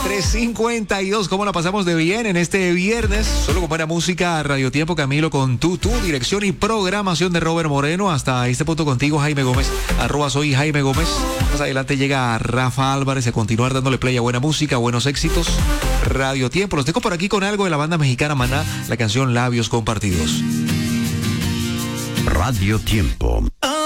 3:52, ¿cómo la pasamos de bien en este viernes? Solo con buena música, Radio Tiempo, Camilo con tu dirección y programación de Robert Moreno. Hasta este punto contigo, Jaime Gómez, @soy Jaime Gómez. Más adelante llega Rafa Álvarez a continuar dándole play a buena música, buenos éxitos. Radio Tiempo, los dejo por aquí con algo de la banda mexicana Maná, la canción Labios Compartidos. Radio Tiempo.